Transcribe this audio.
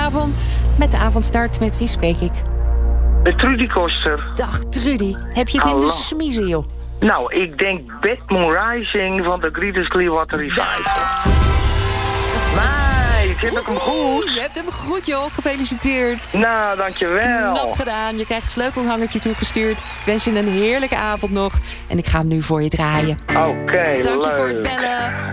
Goedenavond, met de avondstart. Met wie spreek ik? Met Trudy Koster. Dag Trudy, heb je het in de Hallo. smiezen, joh? Nou, ik denk Bad Moon Rising van de Creedence Clearwater Revival. Meid, heb ik hem goed? Je hebt hem goed, joh. Gefeliciteerd. Nou, dankjewel. Knap gedaan. Je krijgt een sleutelhangertje toegestuurd. Ik wens je een heerlijke avond nog. En ik ga hem nu voor je draaien. Oké, Dank je voor het leuk. bellen.